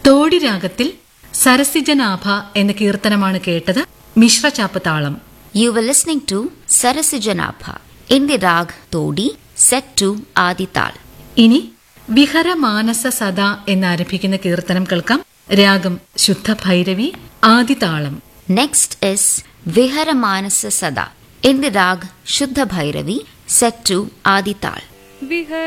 തോടി രാഗത്തിൽ സരസിജനാഭ എന്ന കീർത്തനമാണ് കേട്ടത്. മിശ്രചാപ്പ് താളം. You were listening to Sarasijanabha in the rag Todi set to Adital. ഇനി വിഹരമാനസ സദാ എന്നാരംഭിക്കുന്ന കീർത്തനം കേൾക്കാം. രാഗം ശുദ്ധ Bhairavi, ആദിതാളം. Next is Viharamanasa Sada in the rag Shuddha Bhairavi set to Adital.